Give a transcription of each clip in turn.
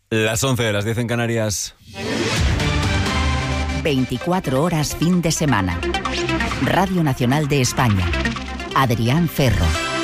Las 11 de las 10 en Canarias. 24 horas fin de semana. Radio Nacional de España. Adrián Ferro.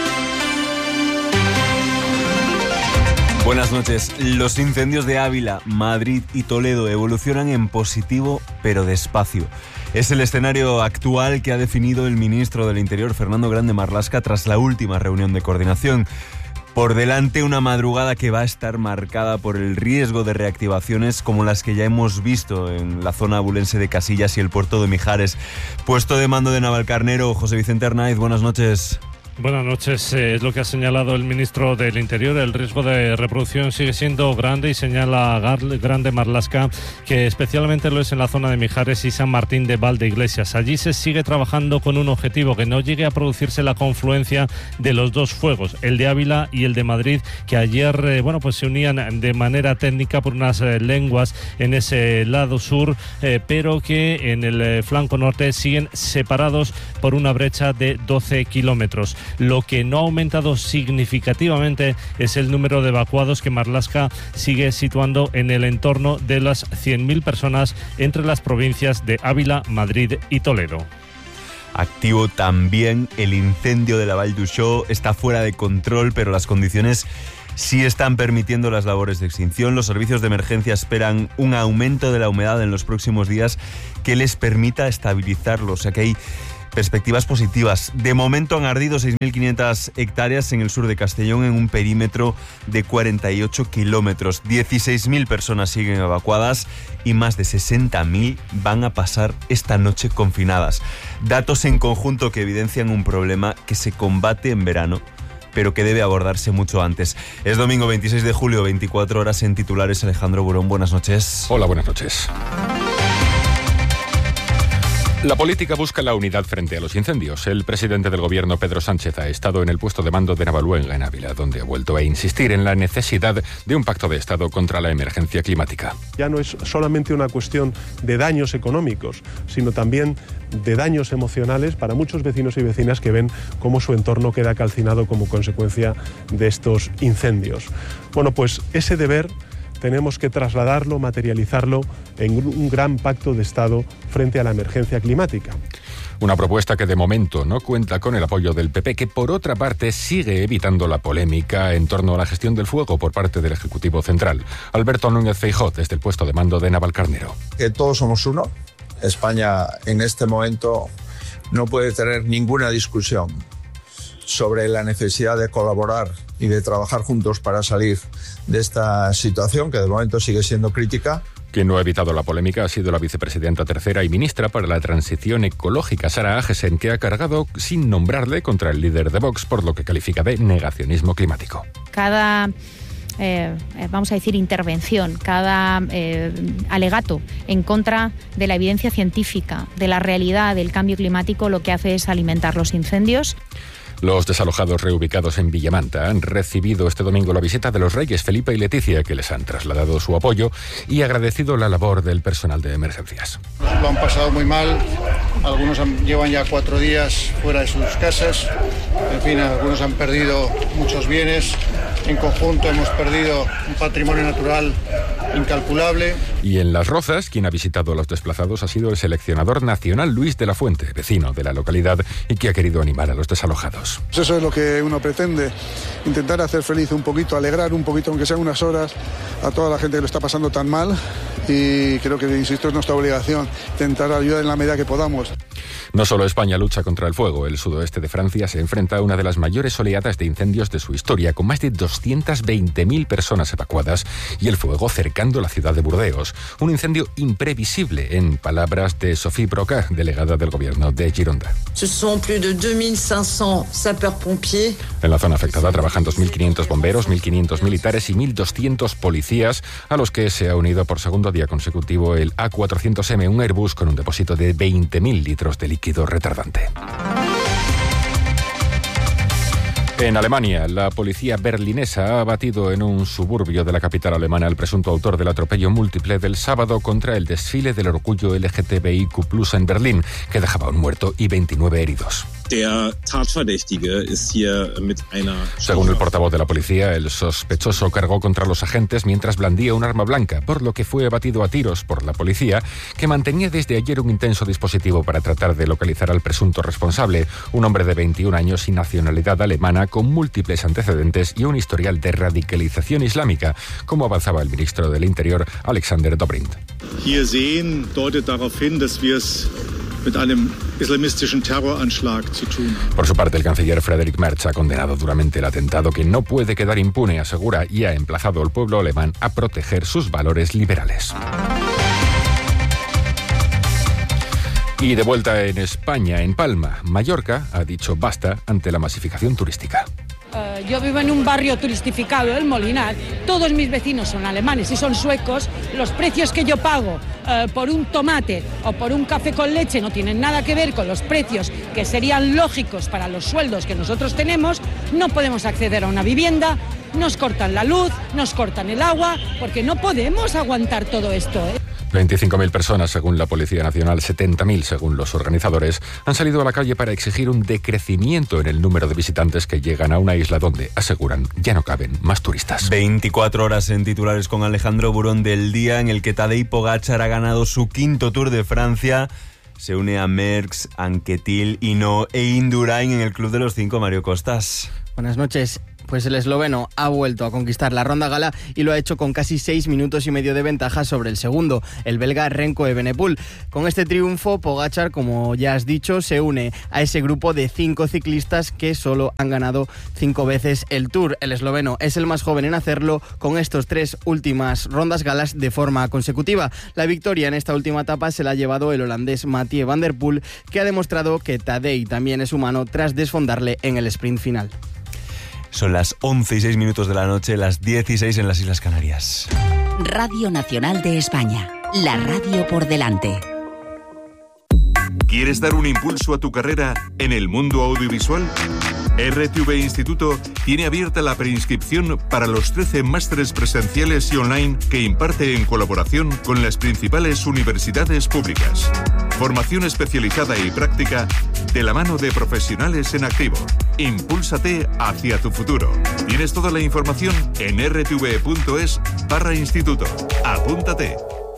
Buenas noches. Los incendios de Ávila, Madrid y Toledo evolucionan en positivo, pero despacio. Es el escenario actual que ha definido el ministro del Interior, Fernando Grande Marlaska, tras la última reunión de coordinación. Por delante, una madrugada que va a estar marcada por el riesgo de reactivaciones como las que ya hemos visto en la zona abulense de Casillas y el puerto de Mijares. Puesto de mando de Navalcarnero, José Vicente Arnaiz, buenas noches. Buenas noches. Es lo que ha señalado el ministro del Interior. El riesgo de reproducción sigue siendo grande y señala Grande Marlaska que especialmente lo es en la zona de Mijares y San Martín de Valdeiglesias. Allí se sigue trabajando con un objetivo, que no llegue a producirse la confluencia de los dos fuegos, el de Ávila y el de Madrid, que ayer se unían de manera técnica por unas lenguas en ese lado sur, pero que en el flanco norte siguen separados por una brecha de 12 kilómetros. Lo que no ha aumentado significativamente es el número de evacuados, que Marlaska sigue situando en el entorno de las 100.000 personas entre las provincias de Ávila, Madrid y Toledo. Activo también el incendio de la Vall d'Uixó. Está fuera de control, pero las condiciones sí están permitiendo las labores de extinción. Los servicios de emergencia esperan un aumento de la humedad en los próximos días que les permita estabilizarlo. O sea que hay perspectivas positivas. De momento han ardido 6.500 hectáreas en el sur de Castellón en un perímetro de 48 kilómetros. 16.000 personas siguen evacuadas y más de 60.000 van a pasar esta noche confinadas. Datos en conjunto que evidencian un problema que se combate en verano, pero que debe abordarse mucho antes. Es domingo 26 de julio, 24 horas en titulares. Alejandro Burón, buenas noches. Hola, buenas noches. La política busca la unidad frente a los incendios. El presidente del gobierno, Pedro Sánchez, ha estado en el puesto de mando de Navaluenga, en Ávila, donde ha vuelto a insistir en la necesidad de un pacto de Estado contra la emergencia climática. Ya no es solamente una cuestión de daños económicos, sino también de daños emocionales para muchos vecinos y vecinas que ven cómo su entorno queda calcinado como consecuencia de estos incendios. Bueno, pues ese deber tenemos que trasladarlo, materializarlo en un gran pacto de Estado frente a la emergencia climática. Una propuesta que de momento no cuenta con el apoyo del PP, que por otra parte sigue evitando la polémica en torno a la gestión del fuego por parte del Ejecutivo Central. Alberto Núñez Feijóo, desde el puesto de mando de Navalcarnero. Que todos somos uno. España en este momento no puede tener ninguna discusión sobre la necesidad de colaborar y de trabajar juntos para salir de esta situación, que de momento sigue siendo crítica. Quien no ha evitado la polémica ha sido la vicepresidenta tercera y ministra para la Transición Ecológica, Sara Agesen, que ha cargado sin nombrarle contra el líder de Vox por lo que califica de negacionismo climático. Cada intervención, cada alegato en contra de la evidencia científica, de la realidad del cambio climático, lo que hace es alimentar los incendios. Los desalojados reubicados en Villamanta han recibido este domingo la visita de los reyes Felipe y Leticia, que les han trasladado su apoyo y agradecido la labor del personal de emergencias. Lo han pasado muy mal, algunos llevan ya 4 días fuera de sus casas, en fin, algunos han perdido muchos bienes, en conjunto hemos perdido un patrimonio natural incalculable. Y en Las Rozas, quien ha visitado a los desplazados ha sido el seleccionador nacional Luis de la Fuente, vecino de la localidad y que ha querido animar a los desalojados. Pues eso es lo que uno pretende, intentar hacer feliz un poquito, alegrar un poquito, aunque sean unas horas, a toda la gente que lo está pasando tan mal, y creo que, insisto, es nuestra obligación intentar ayudar en la medida que podamos. No solo España lucha contra el fuego, el sudoeste de Francia se enfrenta a una de las mayores oleadas de incendios de su historia, con más de 220.000 personas evacuadas y el fuego cercando la ciudad de Burdeos. Un incendio imprevisible, en palabras de Sophie Broca, delegada del gobierno de Gironda. Son plus de 2.500 sapeurs-pompiers. En la zona afectada trabajan 2.500 bomberos, 1.500 militares y 1.200 policías, a los que se ha unido por segundo día consecutivo el A400M, un Airbus con un depósito de 20.000 litros de líquido retardante. En Alemania, la policía berlinesa ha abatido en un suburbio de la capital alemana al presunto autor del atropello múltiple del sábado contra el desfile del orgullo LGTBIQ+ en Berlín, que dejaba un muerto y 29 heridos. Según el portavoz de la policía, el sospechoso cargó contra los agentes mientras blandía un arma blanca, por lo que fue abatido a tiros por la policía, que mantenía desde ayer un intenso dispositivo para tratar de localizar al presunto responsable, un hombre de 21 años y nacionalidad alemana con múltiples antecedentes y un historial de radicalización islámica, como avanzaba el ministro del Interior, Alexander Dobrindt. Hier sehen deutet darauf hin, dass wir es mit einem islamistischen Terroranschlag zu tun haben. Por su parte, el canciller Friedrich Merz ha condenado duramente el atentado, que no puede quedar impune, asegura, y ha emplazado al pueblo alemán a proteger sus valores liberales. Y de vuelta en España, en Palma, Mallorca ha dicho basta ante la masificación turística. Yo vivo en un barrio turistificado, el Molinar. Todos mis vecinos son alemanes y son suecos. Los precios que yo pago por un tomate o por un café con leche no tienen nada que ver con los precios que serían lógicos para los sueldos que nosotros tenemos. No podemos acceder a una vivienda, nos cortan la luz, nos cortan el agua, porque no podemos aguantar todo esto, 25.000 personas, según la Policía Nacional, 70.000, según los organizadores, han salido a la calle para exigir un decrecimiento en el número de visitantes que llegan a una isla donde, aseguran, ya no caben más turistas. 24 horas en titulares con Alejandro Burón del día, en el que Tadej Pogačar ha ganado su quinto Tour de Francia. Se une a Merckx, Anquetil, Hinault e Indurain en el Club de los 5, Mario Costas. Buenas noches. Pues el esloveno ha vuelto a conquistar la ronda gala y lo ha hecho con casi 6 minutos y medio de ventaja sobre el segundo, el belga Remco Evenepoel. Con este triunfo, Pogačar, como ya has dicho, se une a ese grupo de 5 ciclistas que solo han ganado 5 veces el Tour. El esloveno es el más joven en hacerlo con estos 3 últimas rondas galas de forma consecutiva. La victoria en esta última etapa se la ha llevado el holandés Mathieu van der Poel, que ha demostrado que Tadej también es humano tras desfondarle en el sprint final. Son las 11:06 de la noche, las 16 en las Islas Canarias. Radio Nacional de España, la radio por delante. ¿Quieres dar un impulso a tu carrera en el mundo audiovisual? RTV Instituto tiene abierta la preinscripción para los 13 másteres presenciales y online que imparte en colaboración con las principales universidades públicas. Formación especializada y práctica de la mano de profesionales en activo. Impúlsate hacia tu futuro. Tienes toda la información en rtv.es/instituto. Apúntate.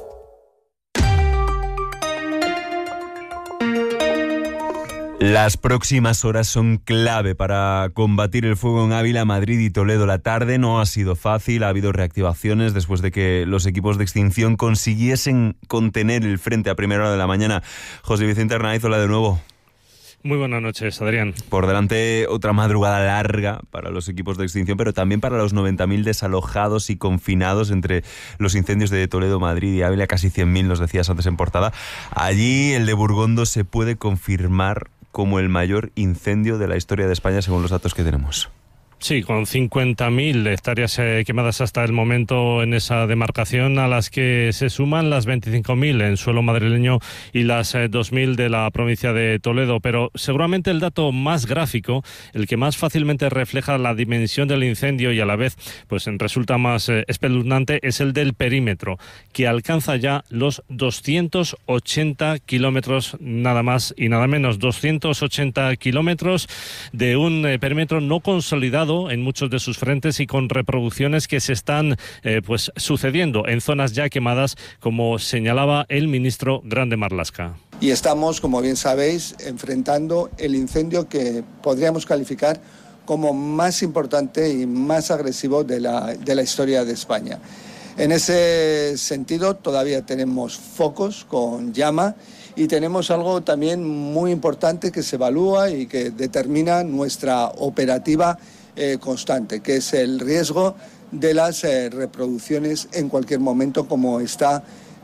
Las próximas horas son clave para combatir el fuego en Ávila, Madrid y Toledo. La tarde no ha sido fácil, ha habido reactivaciones después de que los equipos de extinción consiguiesen contener el frente a primera hora de la mañana. José Vicente Arnaiz, hola de nuevo. Muy buenas noches, Adrián. Por delante otra madrugada larga para los equipos de extinción, pero también para los 90.000 desalojados y confinados entre los incendios de Toledo, Madrid y Ávila, casi 100.000, nos decías antes en portada. Allí el de Burgondo se puede confirmar como el mayor incendio de la historia de España, según los datos que tenemos. Sí, con 50.000 hectáreas quemadas hasta el momento en esa demarcación, a las que se suman las 25.000 en suelo madrileño y las 2.000 de la provincia de Toledo. Pero seguramente el dato más gráfico, el que más fácilmente refleja la dimensión del incendio y a la vez pues resulta más espeluznante, es el del perímetro, que alcanza ya los 280 kilómetros, nada más y nada menos, 280 kilómetros de un perímetro no consolidado en muchos de sus frentes y con reproducciones que se están pues sucediendo en zonas ya quemadas, como señalaba el ministro Grande Marlaska. Y estamos, como bien sabéis, enfrentando el incendio que podríamos calificar como más importante y más agresivo de la historia de España. En ese sentido, todavía tenemos focos con llama y tenemos algo también muy importante que se evalúa y que determina nuestra operativa constante, que es el riesgo de las reproducciones en cualquier momento, como está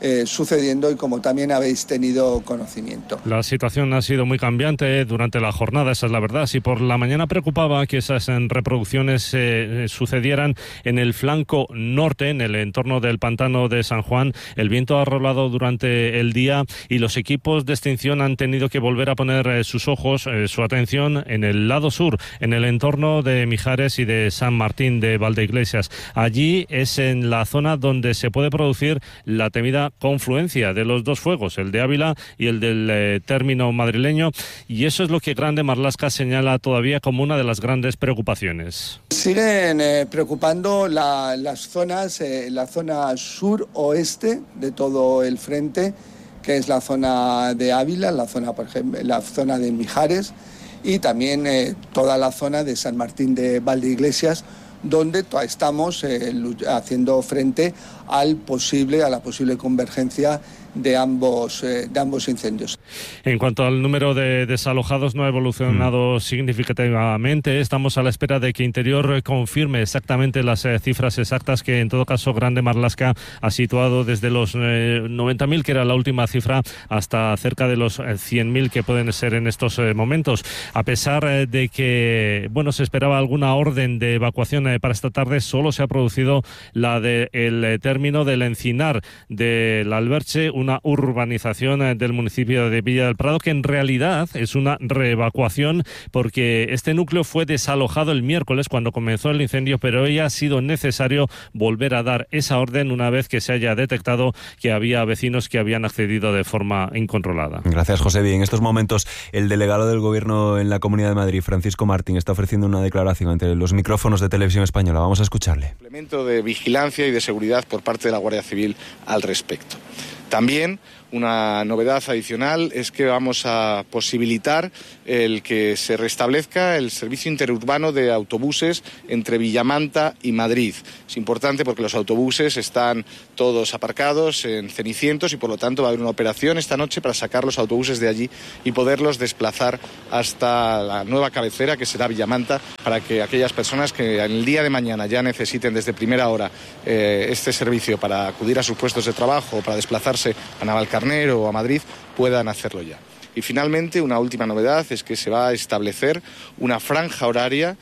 sucediendo y como también habéis tenido conocimiento. La situación ha sido muy cambiante durante la jornada, esa es la verdad. Si por la mañana preocupaba que esas reproducciones sucedieran en el flanco norte, en el entorno del pantano de San Juan, el viento ha rolado durante el día y los equipos de extinción han tenido que volver a poner sus ojos, su atención en el lado sur, en el entorno de Mijares y de San Martín de Valdeiglesias. Allí es en la zona donde se puede producir la temida confluencia de los dos fuegos, el de Ávila y el del término madrileño, y eso es lo que Grande Marlaska señala todavía como una de las grandes preocupaciones. Siguen preocupando las zonas, la zona sur-oeste de todo el frente, que es la zona de Ávila, la zona, por ejemplo, la zona de Mijares y también toda la zona de San Martín de Valdeiglesias, donde estamos haciendo frente a la posible convergencia de ambos incendios. En cuanto al número de desalojados, no ha evolucionado significativamente. Estamos a la espera de que Interior confirme exactamente las cifras exactas, que en todo caso Grande Marlaska ha situado desde los 90.000, que era la última cifra, hasta cerca de los 100.000 que pueden ser en estos momentos. A pesar de que se esperaba alguna orden de evacuación para esta tarde, solo se ha producido la del término del Encinar del Alberche, una urbanización del municipio de Villa del Prado, que en realidad es una reevacuación porque este núcleo fue desalojado el miércoles cuando comenzó el incendio, pero hoy ha sido necesario volver a dar esa orden una vez que se haya detectado que había vecinos que habían accedido de forma incontrolada. Gracias, José. En estos momentos el delegado del Gobierno en la Comunidad de Madrid, Francisco Martín, está ofreciendo una declaración ante los micrófonos de Televisión Española. Vamos a escucharle. Complemento de vigilancia y de seguridad por parte de la Guardia Civil al respecto. También una novedad adicional es que vamos a posibilitar el que se restablezca el servicio interurbano de autobuses entre Villamanta y Madrid. Es importante porque los autobuses están todos aparcados en Cenicientos y por lo tanto va a haber una operación esta noche para sacar los autobuses de allí y poderlos desplazar hasta la nueva cabecera, que será Villamanta, para que aquellas personas que en el día de mañana ya necesiten desde primera hora este servicio para acudir a sus puestos de trabajo o para desplazarse a Navalcarnero o a Madrid, puedan hacerlo ya. Y finalmente, una última novedad es que se va a establecer una franja horaria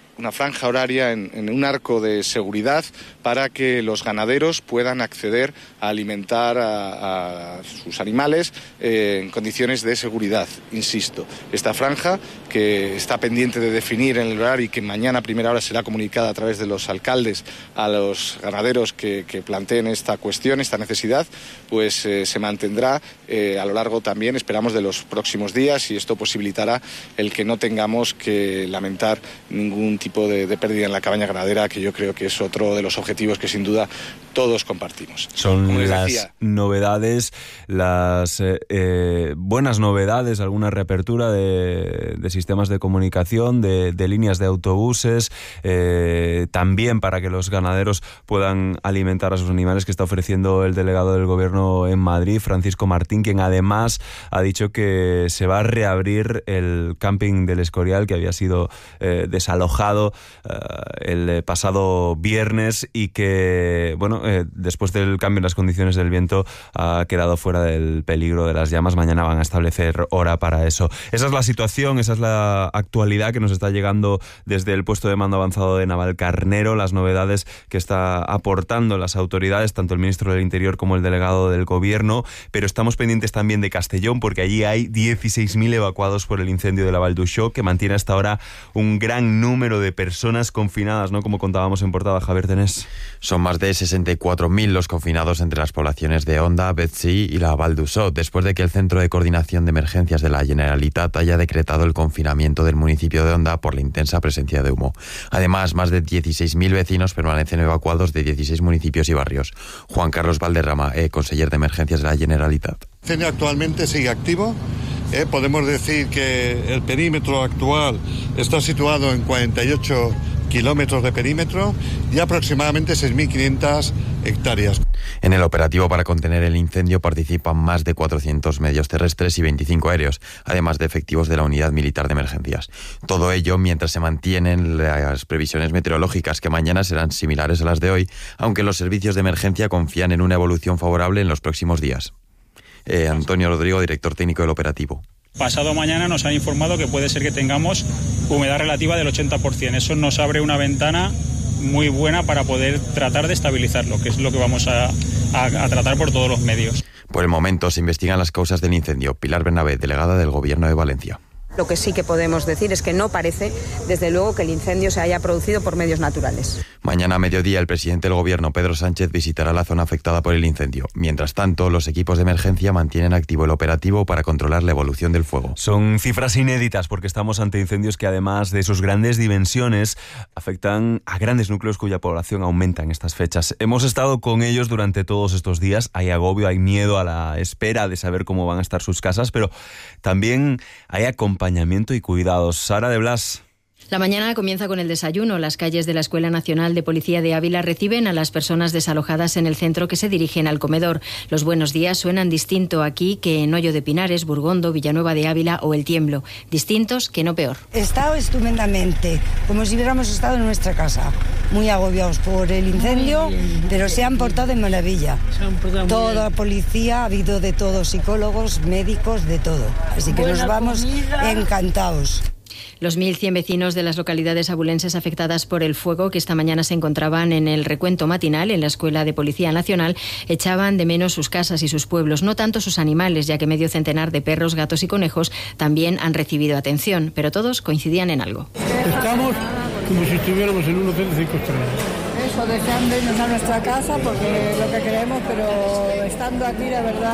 en un arco de seguridad para que los ganaderos puedan acceder a alimentar a sus animales en condiciones de seguridad. Insisto, esta franja, que está pendiente de definir en el horario y que mañana a primera hora será comunicada a través de los alcaldes a los ganaderos que planteen esta cuestión, esta necesidad, pues se mantendrá a lo largo también, esperamos, de los próximos días, y esto posibilitará el que no tengamos que lamentar ningún tipo de pérdida en la cabaña ganadera, que yo creo que es otro de los objetivos que sin duda todos compartimos. Son las novedades, las buenas novedades, alguna reapertura de sistemas de comunicación, de líneas de autobuses, también para que los ganaderos puedan alimentar a sus animales, que está ofreciendo el delegado del Gobierno en Madrid, Francisco Martín, quien además ha dicho que se va a reabrir el camping del Escorial, que había sido desalojado el pasado viernes y que, después del cambio en las condiciones del viento, ha quedado fuera del peligro de las llamas. Mañana van a establecer hora para eso. Esa es la situación, esa es la actualidad que nos está llegando desde el puesto de mando avanzado de Navalcarnero, las novedades que está aportando las autoridades, tanto el ministro del Interior como el delegado del Gobierno, pero estamos pendientes también de Castellón, porque allí hay 16.000 evacuados por el incendio de la Vall d'Uixó, que mantiene hasta ahora un gran número de personas confinadas, ¿no? Como contábamos en portada, Javier Tenés. Son más de 64.000 los confinados entre las poblaciones de Onda, Betxí y la Vall d'Uixó, después de que el Centro de Coordinación de Emergencias de la Generalitat haya decretado el confinamiento del municipio de Onda por la intensa presencia de humo. Además, más de 16.000 vecinos permanecen evacuados de 16 municipios y barrios. Juan Carlos Valderrama, conseller de Emergencias de la Generalitat. El incendio actualmente sigue activo. Podemos decir que el perímetro actual está situado en 48 kilómetros de perímetro y aproximadamente 6.500 hectáreas. En el operativo para contener el incendio participan más de 400 medios terrestres y 25 aéreos, además de efectivos de la Unidad Militar de Emergencias. Todo ello mientras se mantienen las previsiones meteorológicas, que mañana serán similares a las de hoy, aunque los servicios de emergencia confían en una evolución favorable en los próximos días. Antonio Rodrigo, director técnico del operativo. Pasado mañana nos han informado que puede ser que tengamos humedad relativa del 80%. Eso nos abre una ventana muy buena para poder tratar de estabilizarlo, que es lo que vamos a tratar por todos los medios. Por el momento se investigan las causas del incendio. Pilar Bernabé, delegada del Gobierno de Valencia. Lo que sí que podemos decir es que no parece, desde luego, que el incendio se haya producido por medios naturales. Mañana a mediodía el presidente del Gobierno, Pedro Sánchez, visitará la zona afectada por el incendio. Mientras tanto, los equipos de emergencia mantienen activo el operativo para controlar la evolución del fuego. Son cifras inéditas porque estamos ante incendios que, además de sus grandes dimensiones, afectan a grandes núcleos cuya población aumenta en estas fechas. Hemos estado con ellos durante todos estos días. Hay agobio, hay miedo a la espera de saber cómo van a estar sus casas, pero también hay acompañamiento y cuidados. Sara de Blas. La mañana comienza con el desayuno. Las calles de la Escuela Nacional de Policía de Ávila reciben a las personas desalojadas en el centro que se dirigen al comedor. Los buenos días suenan distinto aquí que en Hoyo de Pinares, Burgondo, Villanueva de Ávila o El Tiemblo. Distintos que no peor. He estado estupendamente, como si hubiéramos estado en nuestra casa. Muy agobiados por el incendio, pero se han portado de maravilla. Toda la policía, ha habido de todo, psicólogos, médicos, de todo. Así que nos vamos encantados. Los 1.100 vecinos de las localidades abulenses afectadas por el fuego, que esta mañana se encontraban en el recuento matinal en la Escuela de Policía Nacional, echaban de menos sus casas y sus pueblos, no tanto sus animales, ya que medio centenar de perros, gatos y conejos también han recibido atención, pero todos coincidían en algo. Estamos como si estuviéramos en un hotel de 5 estrellas. Eso, deseando irnos a nuestra casa porque es lo que queremos, pero estando aquí la verdad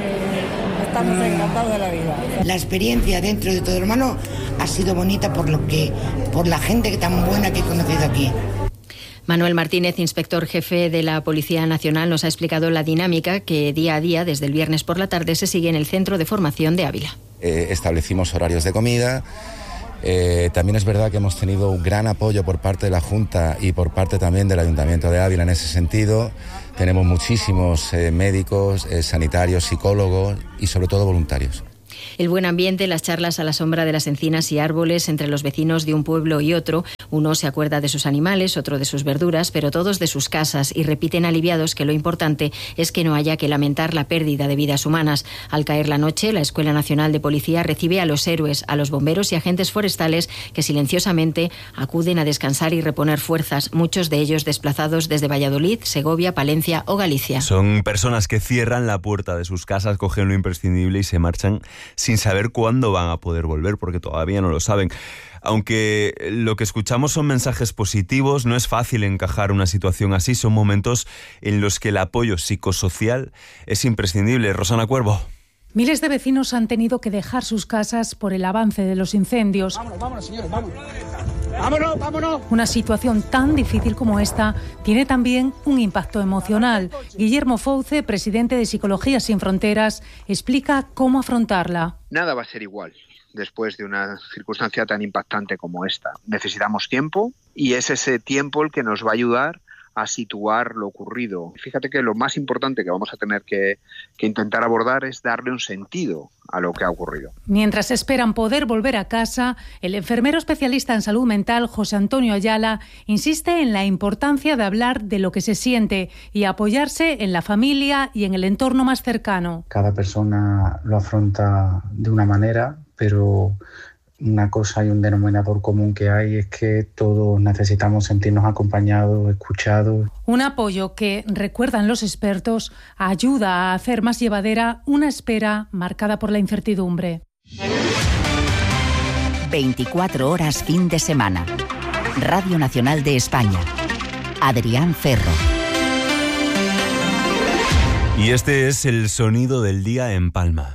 que estamos encantados de la vida. La experiencia dentro de Todo Hermano ha sido bonita por la gente tan buena que he conocido aquí. Manuel Martínez, inspector jefe de la Policía Nacional, nos ha explicado la dinámica que día a día, desde el viernes por la tarde, se sigue en el Centro de Formación de Ávila. Establecimos horarios de comida. También es verdad que hemos tenido un gran apoyo por parte de la Junta y por parte también del Ayuntamiento de Ávila en ese sentido. Tenemos muchísimos médicos, sanitarios, psicólogos y sobre todo voluntarios. El buen ambiente, las charlas a la sombra de las encinas y árboles entre los vecinos de un pueblo y otro. Uno se acuerda de sus animales, otro de sus verduras, pero todos de sus casas, y repiten aliviados que lo importante es que no haya que lamentar la pérdida de vidas humanas. Al caer la noche, la Escuela Nacional de Policía recibe a los héroes, a los bomberos y agentes forestales que silenciosamente acuden a descansar y reponer fuerzas, muchos de ellos desplazados desde Valladolid, Segovia, Palencia o Galicia. Son personas que cierran la puerta de sus casas, cogen lo imprescindible y se marchan sin saber cuándo van a poder volver, porque todavía no lo saben. Aunque lo que escuchamos son mensajes positivos, no es fácil encajar una situación así. Son momentos en los que el apoyo psicosocial es imprescindible. Rosana Cuervo. Miles de vecinos han tenido que dejar sus casas por el avance de los incendios. Vámonos, señores, vámonos. Vámonos. Una situación tan difícil como esta tiene también un impacto emocional. Guillermo Fouce, presidente de Psicología Sin Fronteras, explica cómo afrontarla. Nada va a ser igual después de una circunstancia tan impactante como esta. Necesitamos tiempo y es ese tiempo el que nos va a ayudar a situar lo ocurrido. Fíjate que lo más importante que vamos a tener que intentar abordar es darle un sentido a lo que ha ocurrido. Mientras esperan poder volver a casa, el enfermero especialista en salud mental, José Antonio Ayala, insiste en la importancia de hablar de lo que se siente y apoyarse en la familia y en el entorno más cercano. Cada persona lo afronta de una manera, pero una cosa y un denominador común que hay es que todos necesitamos sentirnos acompañados, escuchados. Un apoyo que, recuerdan los expertos, ayuda a hacer más llevadera una espera marcada por la incertidumbre. 24 horas fin de semana. Radio Nacional de España. Adrián Ferro. Y este es el sonido del día en Palma.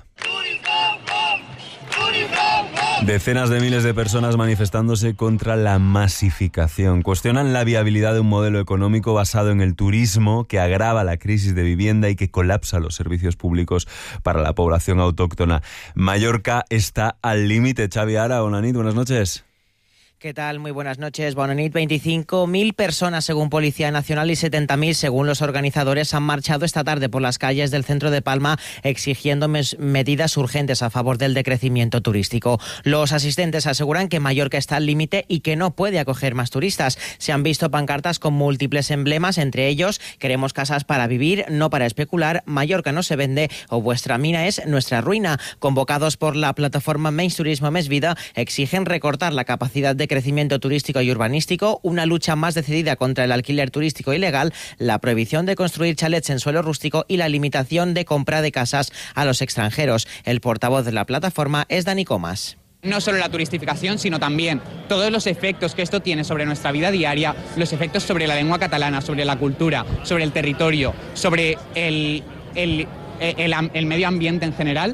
Decenas de miles de personas manifestándose contra la masificación. Cuestionan la viabilidad de un modelo económico basado en el turismo que agrava la crisis de vivienda y que colapsa los servicios públicos para la población autóctona. Mallorca está al límite. Xavi Ara, Onanit, buenas noches. ¿Qué tal? Muy buenas noches. Bona nit. 25.000 personas según Policía Nacional y 70.000 según los organizadores han marchado esta tarde por las calles del centro de Palma exigiendo medidas urgentes a favor del decrecimiento turístico. Los asistentes aseguran que Mallorca está al límite y que no puede acoger más turistas. Se han visto pancartas con múltiples emblemas, entre ellos queremos casas para vivir, no para especular, Mallorca no se vende o vuestra mina es nuestra ruina. Convocados por la plataforma Més Turismo Més Vida, exigen recortar la capacidad de crecimiento turístico y urbanístico, una lucha más decidida contra el alquiler turístico ilegal, la prohibición de construir chalets en suelo rústico y la limitación de compra de casas a los extranjeros. El portavoz de la plataforma es Dani Comas. No solo la turistificación, sino también todos los efectos que esto tiene sobre nuestra vida diaria, los efectos sobre la lengua catalana, sobre la cultura, sobre el territorio, sobre el medio ambiente en general.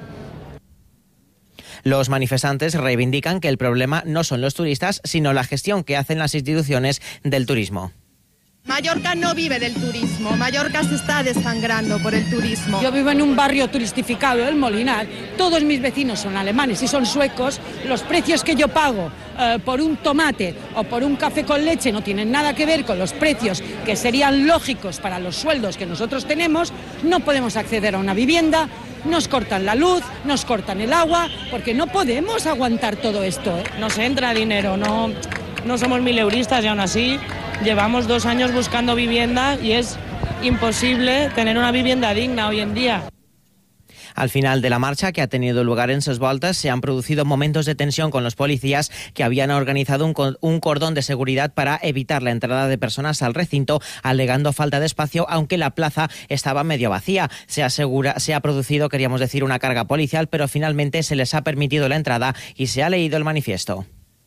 Los manifestantes reivindican que el problema no son los turistas, sino la gestión que hacen las instituciones del turismo. Mallorca no vive del turismo, Mallorca se está desangrando por el turismo. Yo vivo en un barrio turistificado, el Molinar, todos mis vecinos son alemanes y son suecos, los precios que yo pago por un tomate o por un café con leche no tienen nada que ver con los precios que serían lógicos para los sueldos que nosotros tenemos, no podemos acceder a una vivienda, nos cortan la luz, nos cortan el agua, porque no podemos aguantar todo esto. Nos entra dinero, no somos mileuristas y aún así llevamos 2 años buscando vivienda y es imposible tener una vivienda digna hoy en día. Al final de la marcha, que ha tenido lugar en Ses Voltes, se han producido momentos de tensión con los policías que habían organizado un cordón de seguridad para evitar la entrada de personas al recinto, alegando falta de espacio, aunque la plaza estaba medio vacía. Se ha producido, queríamos decir, una carga policial, pero finalmente se les ha permitido la entrada y se ha leído el manifiesto.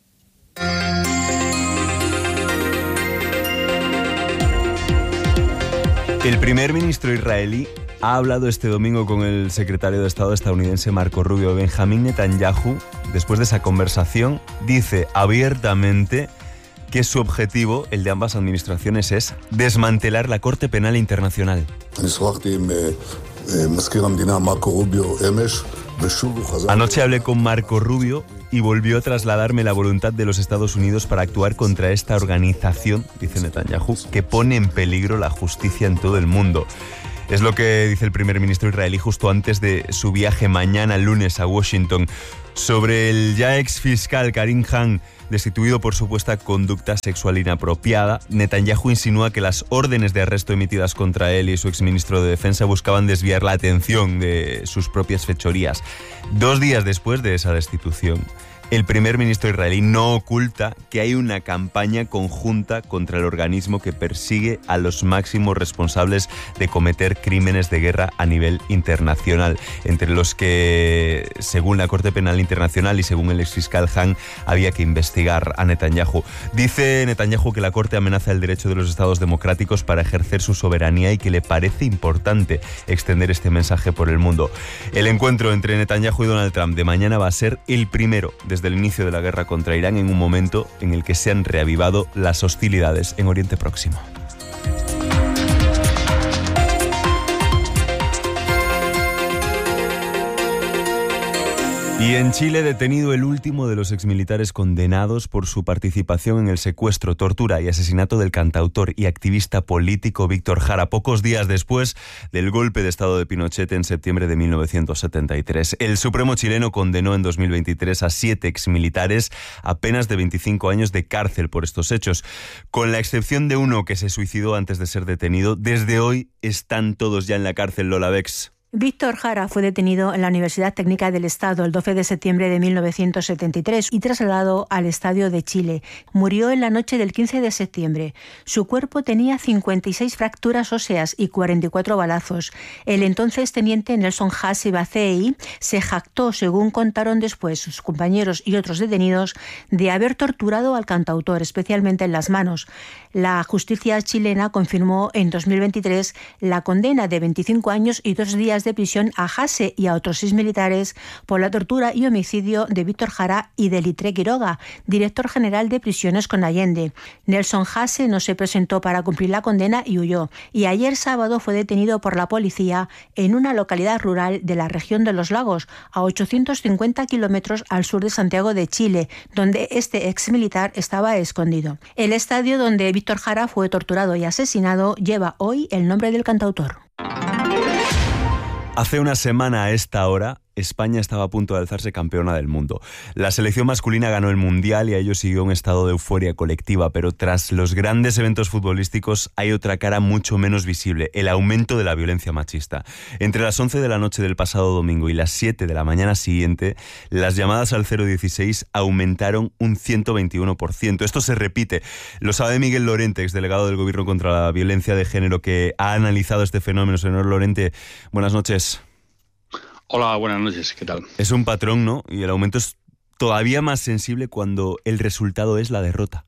El primer ministro israelí ha hablado este domingo con el secretario de Estado estadounidense Marco Rubio. Benjamín Netanyahu, después de esa conversación, dice abiertamente que su objetivo, el de ambas administraciones, es desmantelar la Corte Penal Internacional. Anoche hablé con Marco Rubio y volvió a trasladarme la voluntad de los Estados Unidos para actuar contra esta organización, dice Netanyahu, que pone en peligro la justicia en todo el mundo. Es lo que dice el primer ministro israelí justo antes de su viaje mañana lunes a Washington. Sobre el ya ex fiscal Karim Khan, destituido por supuesta conducta sexual inapropiada, Netanyahu insinúa que las órdenes de arresto emitidas contra él y su exministro de Defensa buscaban desviar la atención de sus propias fechorías. 2 días después de esa destitución, el primer ministro israelí no oculta que hay una campaña conjunta contra el organismo que persigue a los máximos responsables de cometer crímenes de guerra a nivel internacional, entre los que, según la Corte Penal Internacional y según el exfiscal Khan, había que investigar a Netanyahu. Dice Netanyahu que la Corte amenaza el derecho de los Estados democráticos para ejercer su soberanía y que le parece importante extender este mensaje por el mundo. El encuentro entre Netanyahu y Donald Trump de mañana va a ser el primero desde el inicio de la guerra contra Irán, en un momento en el que se han reavivado las hostilidades en Oriente Próximo. Y en Chile, detenido el último de los exmilitares condenados por su participación en el secuestro, tortura y asesinato del cantautor y activista político Víctor Jara, pocos días después del golpe de Estado de Pinochet en septiembre de 1973. El Supremo chileno condenó en 2023 a 7 exmilitares a penas de 25 años de cárcel por estos hechos. Con la excepción de uno que se suicidó antes de ser detenido, desde hoy están todos ya en la cárcel. Lola Bex. Víctor Jara fue detenido en la Universidad Técnica del Estado el 12 de septiembre de 1973 y trasladado al Estadio de Chile. Murió en la noche del 15 de septiembre. Su cuerpo tenía 56 fracturas óseas y 44 balazos. El entonces teniente Nelson Hasse Bacei se jactó, según contaron después sus compañeros y otros detenidos, de haber torturado al cantautor, especialmente en las manos. La justicia chilena confirmó en 2023 la condena de 25 años y 2 días de prisión a Hasse y a otros 6 militares por la tortura y homicidio de Víctor Jara y de Litre Quiroga, director general de prisiones con Allende. Nelson Hasse no se presentó para cumplir la condena y huyó, y ayer sábado fue detenido por la policía en una localidad rural de la región de Los Lagos, a 850 kilómetros al sur de Santiago de Chile, donde este exmilitar estaba escondido. El estadio donde Víctor Jara fue torturado y asesinado lleva hoy el nombre del cantautor. Hace una semana a esta hora, España estaba a punto de alzarse campeona del mundo. La selección masculina ganó el Mundial y a ello siguió un estado de euforia colectiva, pero tras los grandes eventos futbolísticos hay otra cara mucho menos visible, el aumento de la violencia machista. Entre las 11 de la noche del pasado domingo y las 7 de la mañana siguiente, las llamadas al 016 aumentaron un 121%. Esto se repite. Lo sabe Miguel Lorente, exdelegado del Gobierno contra la Violencia de Género, que ha analizado este fenómeno. Señor Lorente, buenas noches. Hola, buenas noches, ¿qué tal? Es un patrón, ¿no? Y el aumento es todavía más sensible cuando el resultado es la derrota.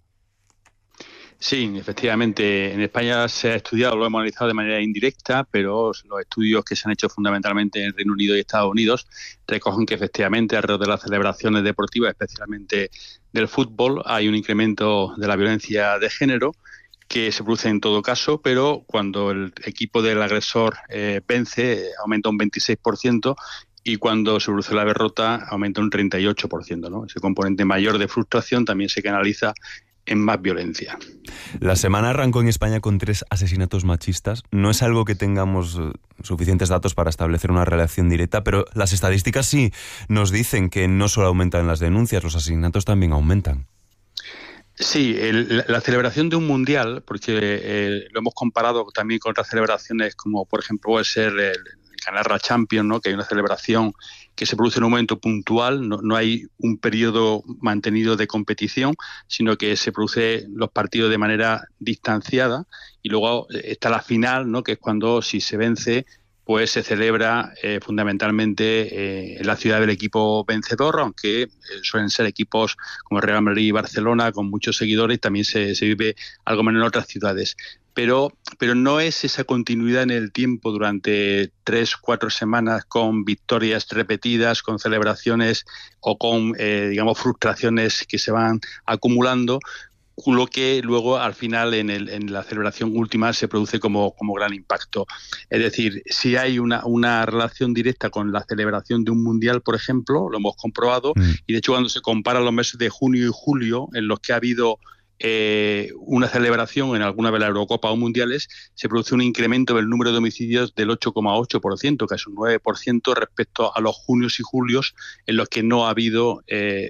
Sí, efectivamente, en España se ha estudiado, lo hemos analizado de manera indirecta, pero los estudios que se han hecho fundamentalmente en Reino Unido y Estados Unidos recogen que efectivamente alrededor de las celebraciones deportivas, especialmente del fútbol, hay un incremento de la violencia de género que se produce en todo caso, pero cuando el equipo del agresor vence, aumenta un 26%, y cuando se produce la derrota, aumenta un 38%, ¿no? Ese componente mayor de frustración también se canaliza en más violencia. La semana arrancó en España con 3 asesinatos machistas. No es algo que tengamos suficientes datos para establecer una relación directa, pero las estadísticas sí nos dicen que no solo aumentan las denuncias, los asesinatos también aumentan. Sí, la celebración de un mundial, porque lo hemos comparado también con otras celebraciones, como por ejemplo puede ser el ganar la Champions, ¿no? Que hay una celebración que se produce en un momento puntual, no hay un periodo mantenido de competición, sino que se produce los partidos de manera distanciada, y luego está la final, ¿no? Que es cuando, si se vence, pues se celebra fundamentalmente en la ciudad del equipo vencedor, aunque suelen ser equipos como Real Madrid y Barcelona con muchos seguidores, también se vive algo menos en otras ciudades. Pero no es esa continuidad en el tiempo durante 3-4 semanas con victorias repetidas, con celebraciones o con, frustraciones que se van acumulando, lo que luego al final en la celebración última se produce como gran impacto. Es decir, si hay una relación directa con la celebración de un mundial, por ejemplo, lo hemos comprobado, y de hecho cuando se comparan los meses de junio y julio en los que ha habido una celebración en alguna de las Eurocopas o mundiales, se produce un incremento del número de homicidios del 8,8%, que es un 9% respecto a los junios y julios en los que no ha habido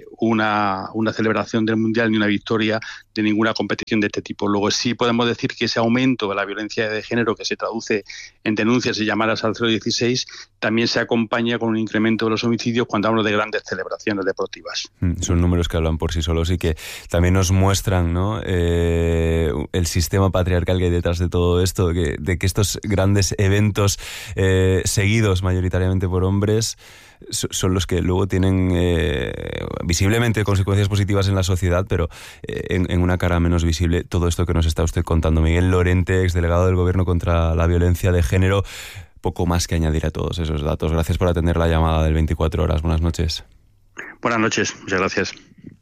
una celebración del mundial ni una victoria de ninguna competición de este tipo. Luego sí podemos decir que ese aumento de la violencia de género, que se traduce en denuncias y llamadas al 016, también se acompaña con un incremento de los homicidios cuando hablamos de grandes celebraciones deportivas. Son números que hablan por sí solos y que también nos muestran, ¿no? El sistema patriarcal que hay detrás de todo esto, de que estos grandes eventos seguidos mayoritariamente por hombres son los que luego tienen visiblemente consecuencias positivas en la sociedad, pero en una cara menos visible todo esto que nos está usted contando. Miguel Lorente, exdelegado del Gobierno contra la Violencia de Género. Poco más que añadir a todos esos datos. Gracias por atender la llamada del 24 horas. Buenas noches. Buenas noches, muchas gracias.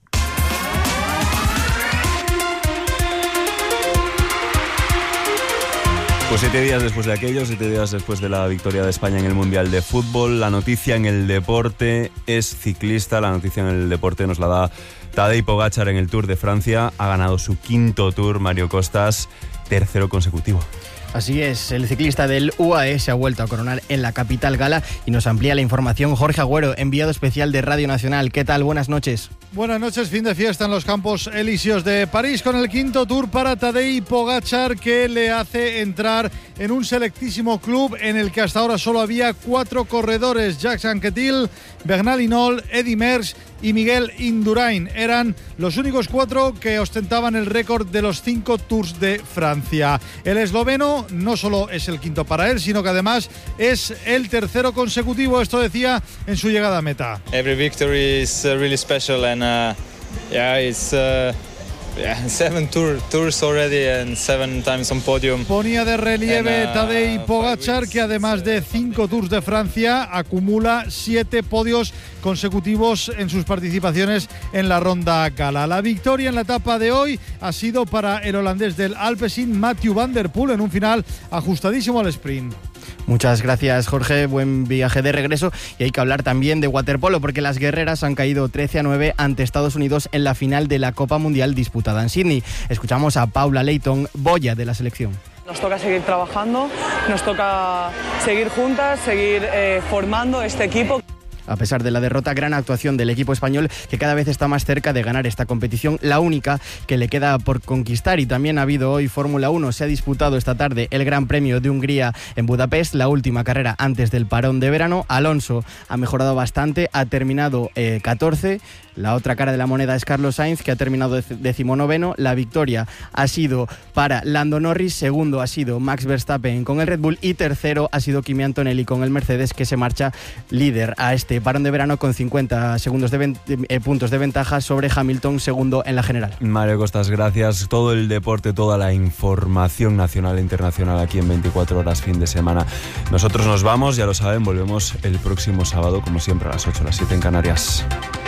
Pues 7 días después de aquello, 7 días después de la victoria de España en el Mundial de Fútbol, la noticia en el deporte es ciclista. La noticia en el deporte nos la da Tadej Pogačar en el Tour de Francia. Ha ganado su 5º Tour, Mario Costas, 3º consecutivo. Así es, el ciclista del UAE se ha vuelto a coronar en la capital gala y nos amplía la información Jorge Agüero, enviado especial de Radio Nacional. ¿Qué tal? Buenas noches. Buenas noches, fin de fiesta en los Campos Elíseos de París con el 5º Tour para Tadej Pogačar, que le hace entrar en un selectísimo club en el que hasta ahora solo había 4 corredores: Jacques Anquetil, Bernal Hinault, Eddy Merckx y Miguel Indurain. Eran los únicos 4 que ostentaban el récord de los 5 Tours de Francia. El esloveno no solo es el 5º para él, sino que además es el 3º consecutivo. Esto decía en su llegada a meta. Every victory is really special and it's 7 tours already and 7 times on podium. Ponía de relieve Tadej Pogačar que además de 5 Tours de Francia acumula 7 podios consecutivos en sus participaciones en la ronda gala. La victoria en la etapa de hoy ha sido para el holandés del Alpecin, Mathieu van der Poel, en un final ajustadísimo al sprint. Muchas gracias, Jorge. Buen viaje de regreso. Y hay que hablar también de waterpolo, porque las guerreras han caído 13-9 ante Estados Unidos en la final de la Copa Mundial disputada en Sydney. Escuchamos a Paula Leighton, boya de la selección. Nos toca seguir trabajando, nos toca seguir juntas, seguir formando este equipo. A pesar de la derrota, gran actuación del equipo español, que cada vez está más cerca de ganar esta competición, la única que le queda por conquistar. Y también ha habido hoy Fórmula 1. Se ha disputado esta tarde el Gran Premio de Hungría en Budapest, la última carrera antes del parón de verano. Alonso ha mejorado bastante, ha terminado 14. La otra cara de la moneda es Carlos Sainz, que ha terminado 19º. La victoria ha sido para Lando Norris, segundo ha sido Max Verstappen con el Red Bull y tercero ha sido Kimi Antonelli con el Mercedes, que se marcha líder a este parón de verano con 50 segundos puntos de ventaja sobre Hamilton, segundo en la general. Mario Costas, gracias. Todo el deporte, toda la información nacional e internacional aquí en 24 horas fin de semana. Nosotros nos vamos, ya lo saben, volvemos el próximo sábado, como siempre, a las 8, a las 7 en Canarias.